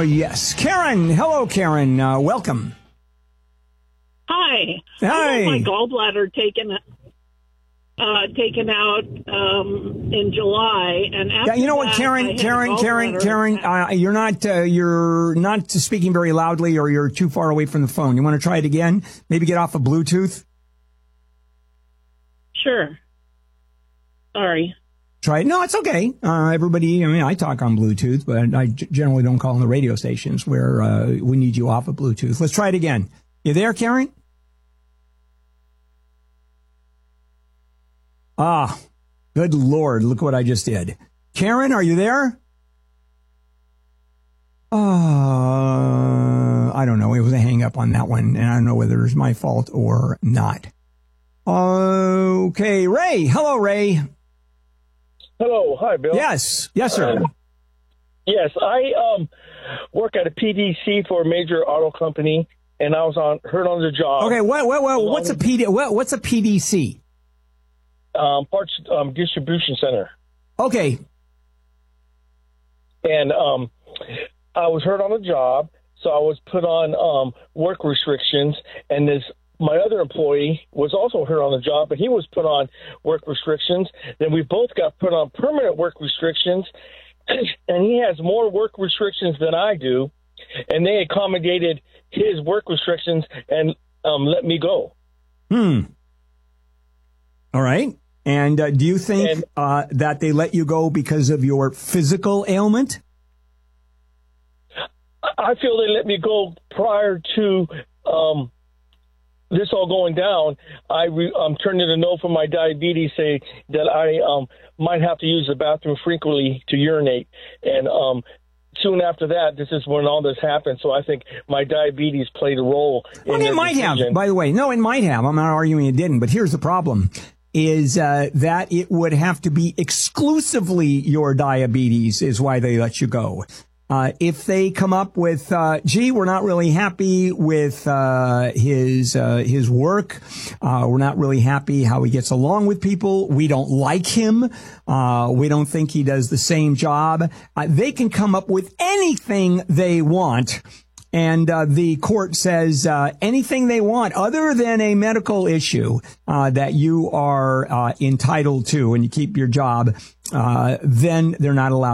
Yes. Karen. Hello, Karen. Welcome. Hi. Hi. I had my gallbladder taken out in July, and after Yeah, you know what, that, Karen, you're not speaking very loudly, or you're too far away from the phone. You want to try it again? Maybe get off of Bluetooth. Sure. Sorry. Try it. No, it's okay. Everybody, I talk on Bluetooth, but I generally don't call on the radio stations where we need you off of Bluetooth. Let's try it again. You there, Karen? Ah, good Lord. Look what I just did. Karen, are you there? I don't know. It was a hang up on that one, and I don't know whether it's my fault or not. Okay, Ray. Hello, Ray. Hello. Hi, Bill. Yes. Yes, sir. Yes, I work at a PDC for a major auto company, and I was heard on the job. Okay, what's a PDC? Parts distribution center. Okay. And I was hurt on the job, so I was put on work restrictions, and my other employee was also hurt on the job, but he was put on work restrictions. Then we both got put on permanent work restrictions, and he has more work restrictions than I do, and they accommodated his work restrictions and let me go. All right. And do you think that they let you go because of your physical ailment? I feel they let me go prior to this all going down. I'm turning in a note for my diabetes, say that I might have to use the bathroom frequently to urinate. And soon after that, this is when all this happened. So I think my diabetes played a role. It might have, by the way. No, it might have. I'm not arguing it didn't. But here's the problem. Is that it would have to be exclusively your diabetes is why they let you go. If they come up with, we're not really happy with his work. We're not really happy how he gets along with people. We don't like him. We don't think he does the same job. They can come up with anything they want. And the court says anything they want other than a medical issue that you are entitled to and you keep your job, then they're not allowed.